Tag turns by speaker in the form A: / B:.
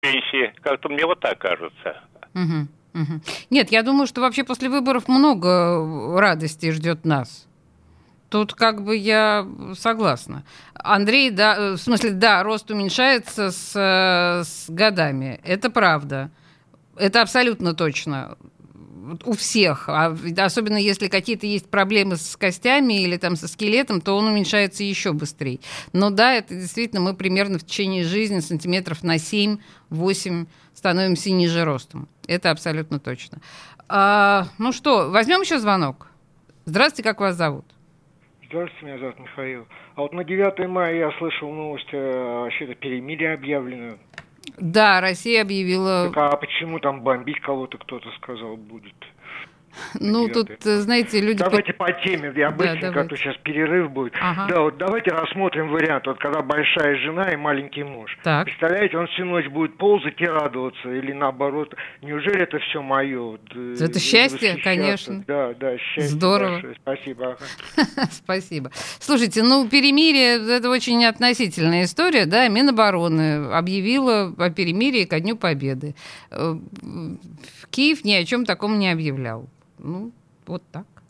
A: пенсии. Как-то мне вот так кажется.
B: Мгм, мгм. Нет, я думаю, что вообще после выборов много радости ждет нас. Тут как бы я согласна. Андрей, да, в смысле, да, рост уменьшается с годами. Это правда. Это абсолютно точно. Вот у всех, особенно если какие-то есть проблемы с костями или там со скелетом, то он уменьшается еще быстрее. Но да, это действительно мы примерно в течение жизни сантиметров на 7-8 становимся ниже ростом. Это абсолютно точно. Ну что, возьмем еще звонок. Здравствуйте, как вас зовут?
C: Здравствуйте, меня зовут Михаил. А вот на 9 мая я слышал новость, вообще-то перемирие объявлено.
B: Да, Россия объявила...
C: Так а почему там бомбить кого-то, кто-то сказал, будет?
B: Ну, тут, знаете, люди...
C: Давайте по теме, я быстренько, а то сейчас перерыв будет.
B: Ага.
C: Да, вот давайте рассмотрим вариант, вот когда большая жена и маленький муж.
B: Так.
C: Представляете, он всю ночь будет ползать и радоваться, или наоборот, неужели это все мое?
B: Это счастье, конечно.
C: Да, счастье.
B: Здорово.
C: Большое. Спасибо.
B: Спасибо. Слушайте, ну, перемирие – это очень относительная история, да, Минобороны объявила о перемирии ко Дню Победы. Киев ни о чем таком не объявлял. Ну, вот так.